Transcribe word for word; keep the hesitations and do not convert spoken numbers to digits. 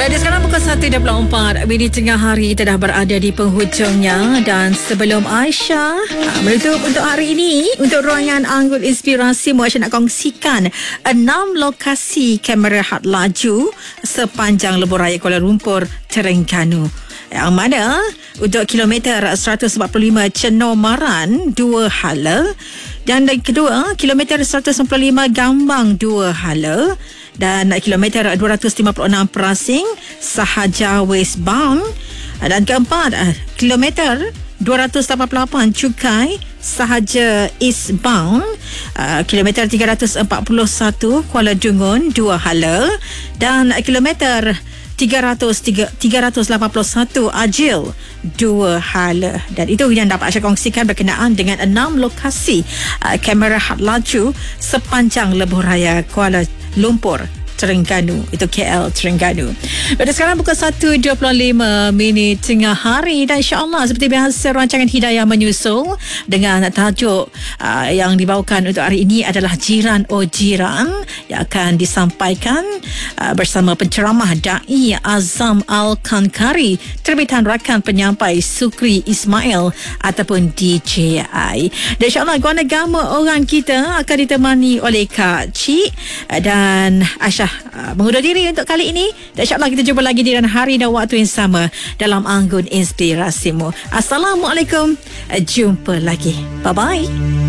Baik, sekarang pukul satu dua puluh empat minit tengah hari, kita dah berada di penghujungnya. Dan sebelum Aisyah menutup untuk hari ini, untuk ruangan Anggun Inspirasi, Aisyah nak kongsikan enam lokasi kamera had laju sepanjang lebuh raya Kuala Lumpur, Terengganu. Yang mana untuk kilometer seratus empat puluh lima Cenomaran dua hala, dan yang kedua kilometer seratus sembilan puluh lima Gambang dua hala, dan kilometer dua ratus lima puluh enam Prasing sahaja westbound, dan keempat kilometer dua ratus lapan puluh lapan Cukai sahaja eastbound, uh, kilometer tiga ratus empat puluh satu Kuala Dungun dua hala, dan kilometer tiga ratus lapan puluh satu Ajil dua hala. Dan itu yang dapat saya kongsikan berkenaan dengan enam lokasi uh, kamera had laju sepanjang lebuh raya Kuala Lumpur, Terengganu. Itu K L Terengganu. Pada sekarang pukul satu dua puluh lima minit tengah hari, dan insyaAllah seperti biasa rancangan Hidayah menyusul dengan tajuk uh, yang dibawakan untuk hari ini adalah Jiran Oh Jiran, yang akan disampaikan uh, bersama penceramah Da'i Azam Al-Kankari, terbitan rakan penyampai Sukri Ismail ataupun D J I. Dan insyaAllah guan agama orang kita akan ditemani oleh Kak Cik dan Aisyah uh, mengundur diri untuk kali ini. Dan insyaAllah kita jumpa lagi di hari dan waktu yang sama dalam Anggun Inspirasimu. Assalamualaikum, jumpa lagi, bye bye.